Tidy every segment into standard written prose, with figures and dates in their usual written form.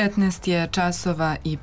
15 je časova i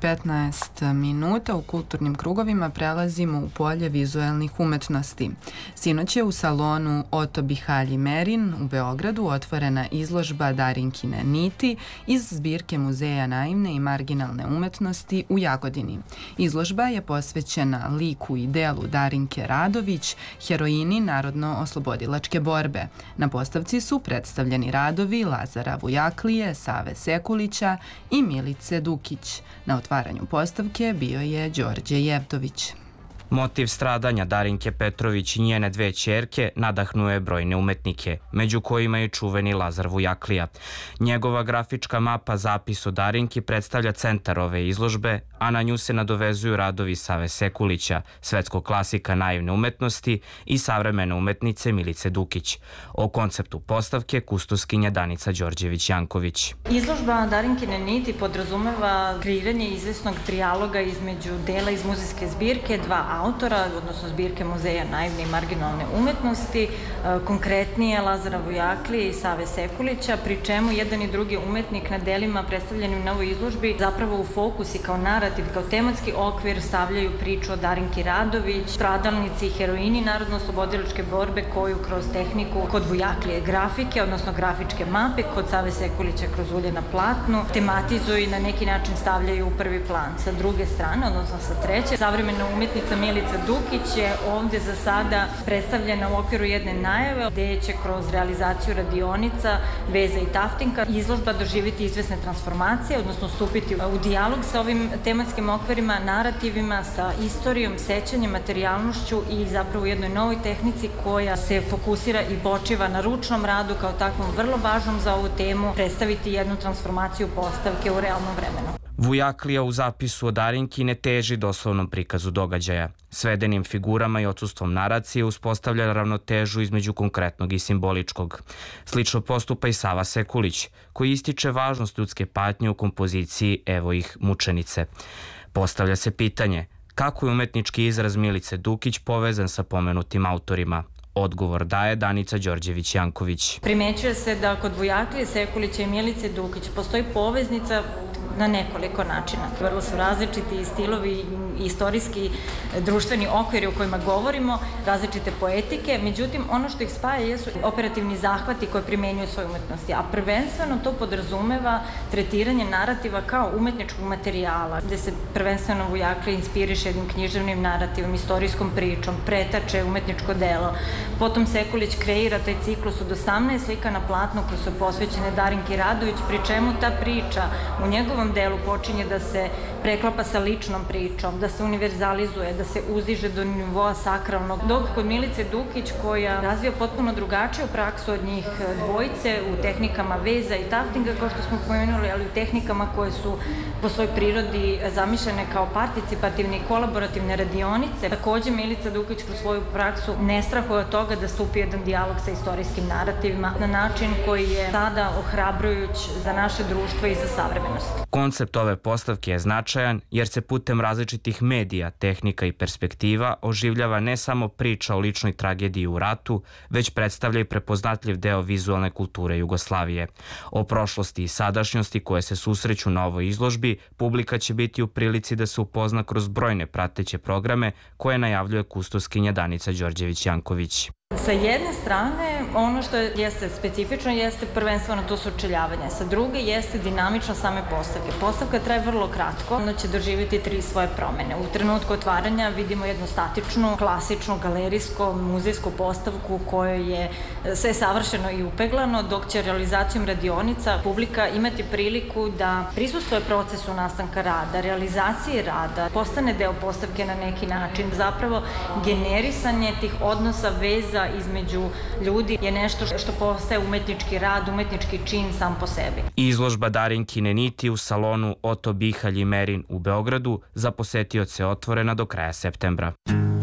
15 minuta. U kulturnim krugovima prelazimo u polje vizuelnih umetnosti. Sinoć je u salonu Oto Bihalji Merin u Beogradu otvorena izložba Darinkine niti iz zbirke Muzeja naivne i marginalne umetnosti u Jagodini. Izložba je posvećena liku i delu Darinke Radović, heroini narodno-oslobodilačke borbe. Na postavci su predstavljeni radovi Lazara Vujaklije, Save Sekulića i Milice Dukić. Na otvaranju postavke bio je Đorđe Jevtović. Motiv stradanja Darinke Petrović i njene dve ćerke nadahnuo je brojne umetnike, među kojima je čuveni Lazar Vujaklija. Njegova grafička mapa Zapis o Darinki predstavlja centar ove izložbe, a na nju se nadovezuju radovi Save Sekulića, svetskog klasika naivne umetnosti i savremene umetnice Milice Dukić. O konceptu postavke kustoskinja Danica Đorđević-Janković. Izložba Darinkine niti podrazumeva kreiranje izvesnog trijaloga između dela iz muzejske zbirke, dva autora, odnosno zbirke Muzeja naivne i marginalne umetnosti, konkretnije Lazara Vujaklije i Save Sekulića, pri čemu jedan i drugi umetnik na delima predstavljenim na ovoj izložbi zapravo u fokus i kao narativ, kao tematski okvir stavljaju priču o Darinki Radović, stradalnici i heroini narodno-oslobodilačke borbe koju kroz tehniku kod Vujaklije grafike, odnosno grafičke mape, kod Save Sekulića kroz ulje na platnu, tematizuju i na neki način stavljaju u prvi plan. Sa druge strane, odnosno sa treće, savremena umetnica Milica Dukić je ovde za sada predstavljena u okviru jedne najave gde će kroz realizaciju radionica, veza i taftinka izložba doživiti izvesne transformacije, odnosno stupiti u dijalog sa ovim tematskim okvirima, narativima, sa istorijom, sećanjem, materijalnošću i zapravo u jednoj novoj tehnici koja se fokusira i počiva na ručnom radu kao takvom vrlo važnom za ovu temu, predstaviti jednu transformaciju postavke u realnom vremenu. Vujaklija u zapisu o Darinki ne teži doslovnom prikazu događaja. Svedenim figurama i odsustvom naracije uspostavlja ravnotežu između konkretnog i simboličkog. Slično postupa i Sava Sekulić, koji ističe važnost ljudske patnje u kompoziciji Evo ih mučenice. Postavlja se pitanje kako je umetnički izraz Milice Dukić povezan sa pomenutim autorima. Odgovor daje Danica Đorđević-Janković. Primećuje se da kod Vujaklije, Sekulića i Milice Dukić postoji poveznica na nekoliko načina. Vrlo su različiti stilovi, istorijski, društveni okviri u kojima govorimo, različite poetike, međutim ono što ih spaja jesu operativni zahvati koje primenjuju svoje umetnosti, a prvenstveno to podrazumeva tretiranje narativa kao umetničkog materijala, gde se prvenstveno Vujaklija inspiriše jednim književnim narativom, istorijskom pričom, pretače umetničko delo. Potom Sekulić kreira taj ciklus od 18 slika na platnu koje su posvećene Darinki Radović, pri čemu ta priča u njegovom delu počinje da se preklapa sa ličnom pričom, da se univerzalizuje, da se uziže do nivoa sakralnog. Dok kod Milice Dukić, koja razvija potpuno drugačiju praksu od njih dvojice u tehnikama veza i taftinga, kao što smo pomenuli, ali u tehnikama koje su po svojoj prirodi zamišljene kao participativne i kolaborativne radionice. Takođe, Milica Dukić kroz svoju praksu ne strahuje od toga da stupi jedan dijalog sa istorijskim narativima na način koji je sada ohrabrujuć za naše društvo i za savremenost. Koncept ove postavke je značajan jer se putem različitih medija, tehnika i perspektiva oživljava ne samo priča o ličnoj tragediji u ratu, već predstavlja i prepoznatljiv deo vizualne kulture Jugoslavije. O prošlosti i sadašnjosti koje se susreću na ovoj izložbi, publika će biti u prilici da se upozna kroz brojne prateće programe koje najavljuje kustoskinja Danica Đorđević-Janković. Sa jedne strane, ono što jeste specifično jeste prvenstveno to sučeljavanje. Sa druge jeste dinamičnost same postavke. Postavka traje vrlo kratko, ona će doživjeti 3 svoje promene. U trenutku otvaranja vidimo jednu statičnu, klasičnu, galerijsko, muzejsku postavku u kojoj je sve savršeno i upeglano, dok će realizacijom radionica publika imati priliku da prisustuje procesu nastanka rada, realizacije rada, postane deo postavke na neki način. Zapravo, generisanje tih odnosa, veza između ljudi je nešto što postaje umetnički rad, umetnički čin sam po sebi. Izložba Darinkine niti u salonu Oto Bihalji Merin u Beogradu za posetioce otvorena do kraja septembra.